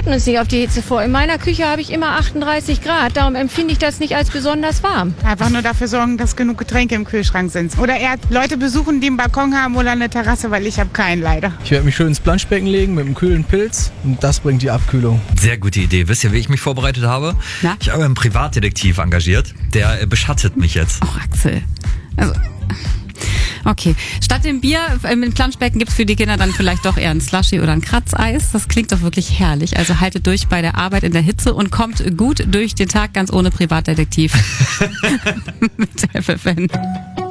bereiten uns nicht auf die Hitze vor. In meiner Küche habe ich immer 38 Grad, darum empfinde ich das nicht als besonders warm. Einfach nur dafür sorgen, dass genug Getränke im Kühlschrank sind. Oder eher Leute besuchen, die einen Balkon haben oder eine Terrasse, weil ich habe keinen leider. Ich werde mich schön ins Planschbecken legen mit einem kühlen Pilz und das bringt die Abkühlung. Sehr gute Idee. Wisst ihr, wie ich mich vorbereitet habe? Na? Ich habe einen Privatdetektiv engagiert. Der beschattet mich jetzt. Ach, Axel. Also, okay. Statt dem Bier im Planschbecken gibt's für die Kinder dann vielleicht doch eher ein Slushy oder ein Kratzeis. Das klingt doch wirklich herrlich. Also haltet durch bei der Arbeit in der Hitze und kommt gut durch den Tag, ganz ohne Privatdetektiv. Mit FFN.